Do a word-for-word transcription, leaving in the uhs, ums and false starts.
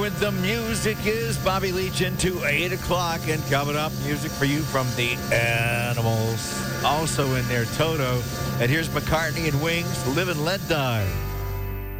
With the music is Bobby Leach into eight o'clock. And coming up, music for you from the Animals. Also in there, Toto. And here's McCartney and Wings, Live and Let Die.